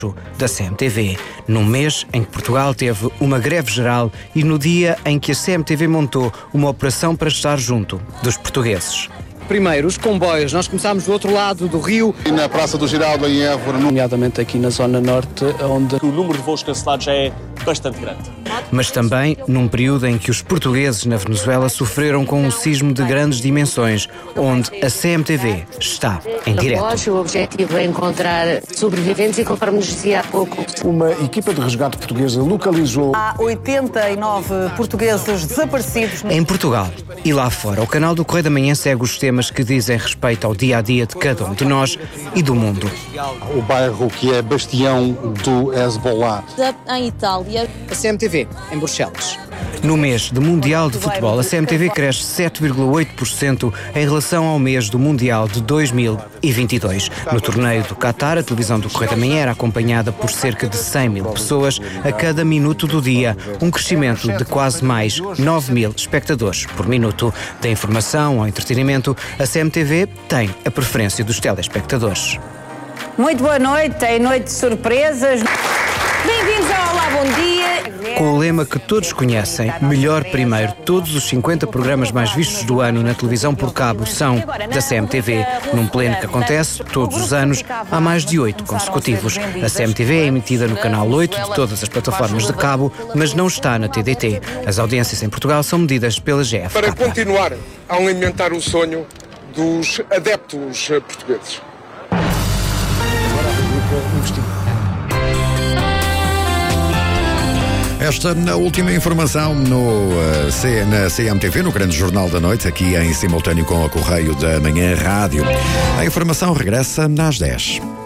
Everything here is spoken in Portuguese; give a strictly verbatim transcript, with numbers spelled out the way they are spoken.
da C M T V, num mês em que Portugal teve uma greve geral e no dia em que a C M T V montou uma operação para estar junto dos portugueses. Primeiro, os comboios. Nós começámos do outro lado do rio. E na Praça do Giraldo, em Évora. Nomeadamente aqui na Zona Norte, onde o número de voos cancelados já é bastante grande. Mas também num período em que os portugueses na Venezuela sofreram com um sismo de grandes dimensões, onde a C M T V está em direto. O objetivo é encontrar sobreviventes e, conforme nos dizia há pouco, uma equipa de resgate portuguesa localizou... Há oitenta e nove portugueses desaparecidos. Em Portugal e lá fora, o canal do Correio da Manhã segue os temas que dizem respeito ao dia-a-dia de cada um de nós e do mundo. O bairro que é bastião do Hezbollah. Em Itália. A C M T V, em Bruxelas. No mês do Mundial de Futebol, a C M T V cresce sete vírgula oito por cento em relação ao mês do Mundial de dois mil e vinte e dois. No torneio do Qatar, a televisão do Correio da Manhã era acompanhada por cerca de cem mil pessoas a cada minuto do dia, um crescimento de quase mais nove mil espectadores por minuto. Da informação ao entretenimento, a C M T V tem a preferência dos telespectadores. Muito boa noite, é noite de surpresas. Bem-vindos ao Olá, Bom Dia. Com o lema que todos conhecem, melhor primeiro, todos os cinquenta programas mais vistos do ano na televisão por cabo são da C M T V, num pleno que acontece todos os anos há mais de oito consecutivos. A C M T V é emitida no canal oito de todas as plataformas de cabo, mas não está na T D T. As audiências em Portugal são medidas pela G F K. Para continuar a alimentar o sonho dos adeptos portugueses. Esta na última informação no, uh, C, na C M T V, no Grande Jornal da Noite, aqui em simultâneo com a Correio da Manhã Rádio. A informação regressa às dez.